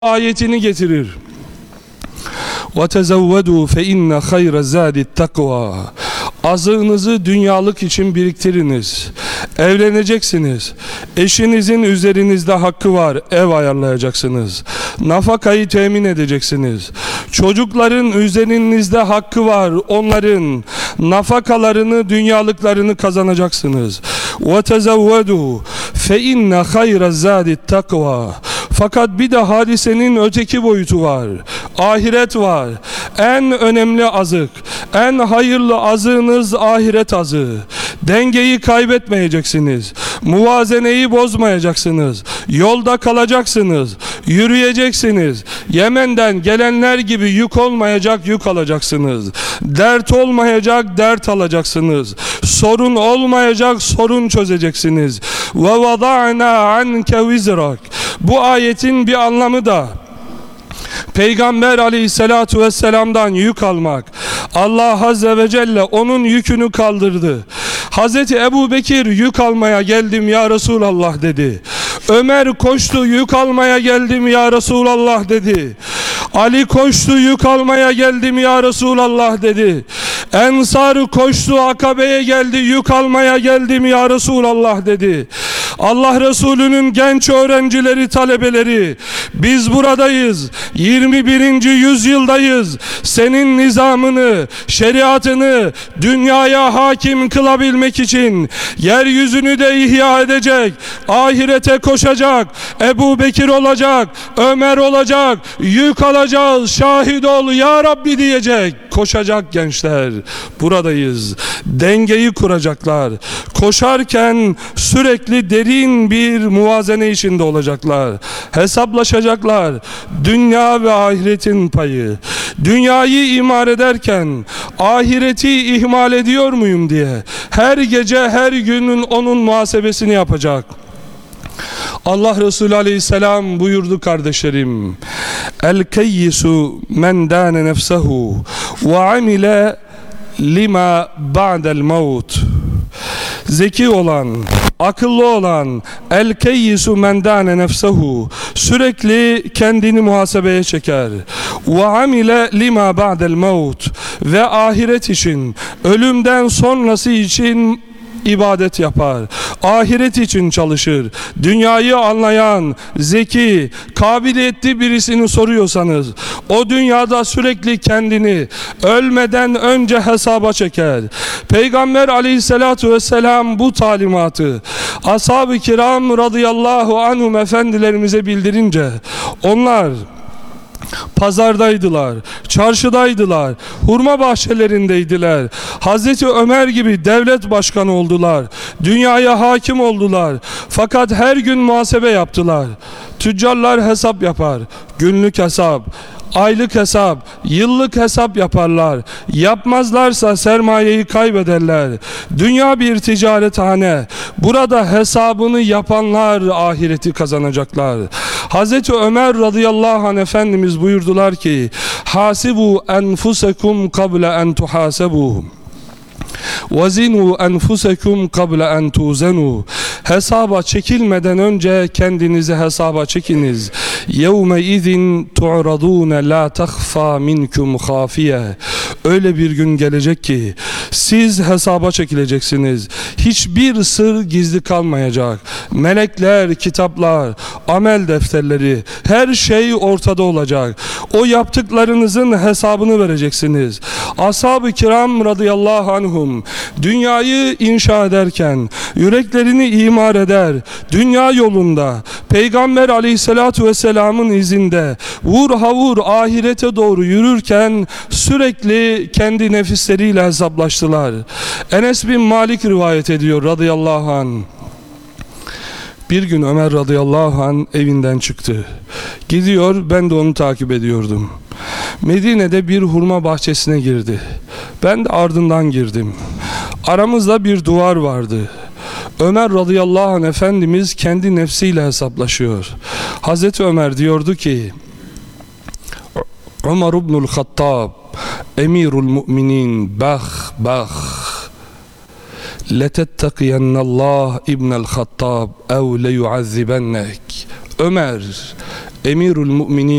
ayetini getirir. وَتَزَوَّدُوا فَاِنَّ خَيْرَ الزَّادِ التَّقْوَى. Azığınızı dünyalık için biriktiriniz. Evleneceksiniz. Eşinizin üzerinizde hakkı var. Ev ayarlayacaksınız. Nafakayı temin edeceksiniz. Çocukların üzerinizde hakkı var. Onların nafakalarını, dünyalıklarını kazanacaksınız. وَتَزَوَّدُوا فَاِنَّ خَيْرَ الزَّادِ التَّقْوَى. Fakat bir de hadisenin öteki boyutu var. Ahiret var. En önemli azık, en hayırlı azığınız ahiret azığı. Dengeyi kaybetmeyeceksiniz. Muvazeneyi bozmayacaksınız. Yolda kalacaksınız. Yürüyeceksiniz. Yemen'den gelenler gibi yük olmayacak, yük alacaksınız. Dert olmayacak, dert alacaksınız. Sorun olmayacak, sorun çözeceksiniz. Ve vada'na anke vizrak. Bu ayetin bir anlamı da Peygamber aleyhissalatu vesselam'dan yük almak. Allah azze ve celle onun yükünü kaldırdı. Hazreti Ebu Bekir yük almaya geldim ya Resulallah dedi. Ömer koştu, yük almaya geldim ya Resulallah dedi. Ali koştu, yük almaya geldim ya Resulallah dedi. Ensar koştu, Akabe'ye geldi, yük almaya geldim ya Resulallah dedi. Allah Resulü'nün genç öğrencileri, talebeleri, biz buradayız, 21. yüzyıldayız. Senin nizamını, şeriatını dünyaya hakim kılabilmek için yeryüzünü de ihya edecek, ahirete koşacak, Ebu Bekir olacak, Ömer olacak, yük alacağız, şahit ol ya Rabbi diyecek, koşacak gençler. Buradayız. Dengeyi kuracaklar. Koşarken sürekli derin bir muvazene içinde olacaklar. Hesaplaşacaklar. Dünya ve ahiretin payı. Dünyayı imar ederken ahireti ihmal ediyor muyum diye her gece her günün onun muhasebesini yapacak. Allah Resulü aleyhisselam buyurdu kardeşlerim. El keyyisu men dâne nefsehu ve amile lima ba'del mevt. Zeki olan, akıllı olan, el keyyisu men dâne nefsehu, sürekli kendini muhasebeye çeker. Ve amile lima ba'del mevt, ve ahiret için, ölümden sonrası için ibadet yapar. Ahiret için çalışır. Dünyayı anlayan, zeki, kabiliyetli birisini soruyorsanız, o dünyada sürekli kendini ölmeden önce hesaba çeker. Peygamber aleyhissalatu vesselam bu talimatı ashab-ı kiram radıyallahu anhum efendilerimize bildirince, onlar pazardaydılar, çarşıdaydılar, hurma bahçelerindeydiler. Hazreti Ömer gibi devlet başkanı oldular, dünyaya hakim oldular. Fakat her gün muhasebe yaptılar. Tüccarlar hesap yapar, günlük hesap, aylık hesap, yıllık hesap yaparlar. Yapmazlarsa sermayeyi kaybederler. Dünya bir ticarethane. Burada hesabını yapanlar ahireti kazanacaklar. Hazreti Ömer radıyallahu anh Efendimiz buyurdular ki: "Hasibu enfusekum qabla en tuhasebu. وَزِنُوا أَنْفُسَكُمْ قَبْلَ أَنْ تُوزَنُوا." Hesaba çekilmeden önce kendinizi hesaba çekiniz. يَوْمَئِذٍ تُعْرَضُونَ لَا تَخْفَى مِنْكُمْ خَافِيَةً. Öyle bir gün gelecek ki siz hesaba çekileceksiniz. Hiçbir sır gizli kalmayacak. Melekler, kitaplar, amel defterleri, her şey ortada olacak. O yaptıklarınızın hesabını vereceksiniz. Ashab-ı kiram radıyallahu anhum dünyayı inşa ederken, yüreklerini imar eder, dünya yolunda Peygamber aleyhissalatu vesselamın izinde vur havur ahirete doğru yürürken sürekli kendi nefisleriyle hesaplaştılar. Enes bin Malik rivayet ediyor radıyallahu anh. Bir gün Ömer radıyallahu anh evinden çıktı. Gidiyor, ben de onu takip ediyordum. Medine'de bir hurma bahçesine girdi. Ben de ardından girdim. Aramızda bir duvar vardı. Ömer radıyallahu anh Efendimiz kendi nefsiyle hesaplaşıyor. Hazreti Ömer diyordu ki: Ömer ibnul Hattab, emirul müminin, bah bah. لَتَتَّقِيَنَّ اللّٰهِ اِبْنَ الْخَطَّابِ اَوْ لَيُعَذِّبَنَّكِ. Ömer, Emirül Müminin